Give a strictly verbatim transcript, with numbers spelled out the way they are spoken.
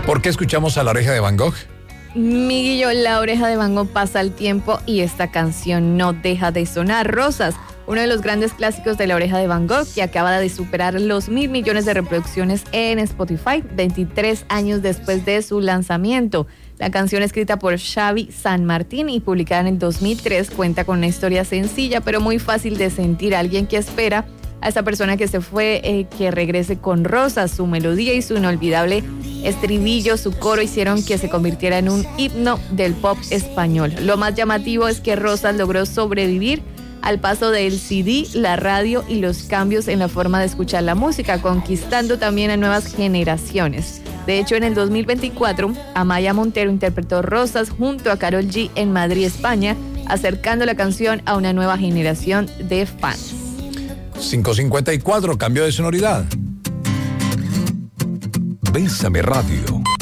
¿Por qué escuchamos a La Oreja de Van Gogh? Miguillo, La Oreja de Van Gogh pasa el tiempo y esta canción no deja de sonar. Rosas, uno de los grandes clásicos de La Oreja de Van Gogh, que acaba de superar los mil millones de reproducciones en Spotify, veintitrés años después de su lanzamiento. La canción, escrita por Xavi San Martín y publicada en el dos mil tres, cuenta con una historia sencilla pero muy fácil de sentir. Alguien que espera a esa persona que se fue, eh, que regrese con rosas. Su melodía y su inolvidable estribillo, su coro, hicieron que se convirtiera en un himno del pop español. Lo más llamativo es que Rosas logró sobrevivir al paso del C D, la radio y los cambios en la forma de escuchar la música, conquistando también a nuevas generaciones. De hecho, en el dos mil veinticuatro, Amaya Montero interpretó Rosas junto a Karol G en Madrid, España, acercando la canción a una nueva generación de fans. cinco cincuenta y cuatro, cambio de sonoridad. Bésame Radio.